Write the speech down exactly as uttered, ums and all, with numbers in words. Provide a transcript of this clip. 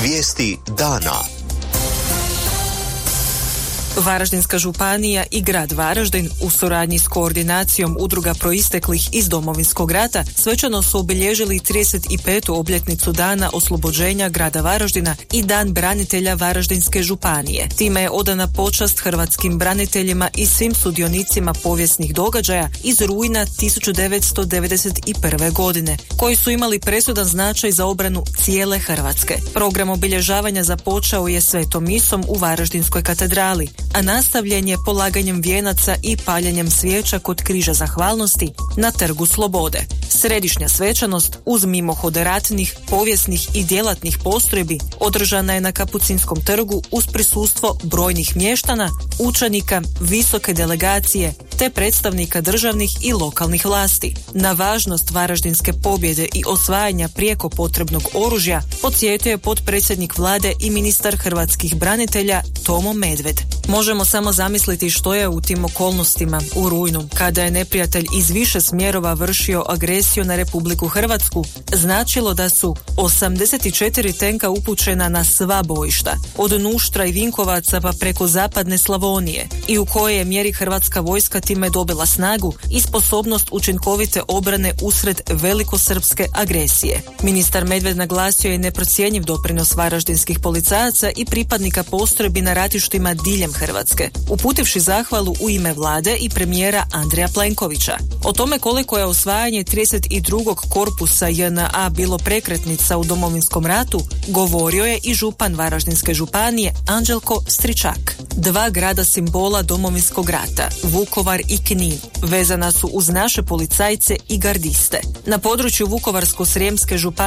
Vijesti dana. Varaždinska županija i grad Varaždin u suradnji s koordinacijom udruga proisteklih iz Domovinskog rata svečano su obilježili trideset petu obljetnicu dana oslobođenja grada Varaždina i Dan branitelja Varaždinske županije. Time je odana počast hrvatskim braniteljima i svim sudionicima povijesnih događaja iz rujna tisuću devetsto devedeset prve. godine, koji su imali presudan značaj za obranu cijele Hrvatske. Program obilježavanja započeo je svetom misom u Varaždinskoj katedrali, a nastavljen je polaganjem vijenaca i paljenjem svijeća kod križa zahvalnosti na Trgu Slobode. Središnja svečanost uz mimohode ratnih, povijesnih i djelatnih postrojbi održana je na Kapucinskom trgu uz prisustvo brojnih mještana, učenika, visoke delegacije te predstavnika državnih i lokalnih vlasti. Na važnost varaždinske pobjede i osvajanja prijeko potrebnog oružja podsjetio je potpredsjednik vlade i ministar hrvatskih branitelja Tomo Medved. Možemo samo zamisliti što je u tim okolnostima u rujnu, kada je neprijatelj iz više smjerova vršio agresiju na Republiku Hrvatsku, značilo da su osamdeset četiri tenka upućena na sva bojišta, od Nuštra i Vinkovaca pa preko zapadne Slavonije, i u kojoj je mjeri hrvatska vojska time dobila snagu i sposobnost učinkovite obrane usred velikosrpske agresije. Ministar Medved naglasio je neprocjenjiv doprinos varaždinskih policajaca i pripadnika postrojbi na ratištima diljem Hrvatske, uputivši zahvalu u ime vlade i premijera Andreja Plenkovića. O tome koliko je osvajanje trideset drugog korpusa J N A bilo prekretnica u Domovinskom ratu, govorio je i župan Varaždinske županije Anđelko Stričak. Dva grada simbola Domovinskog rata, Vukovar i Knin, vezana su uz naše policajce i gardiste. Na području Vukovarsko-srijemske županije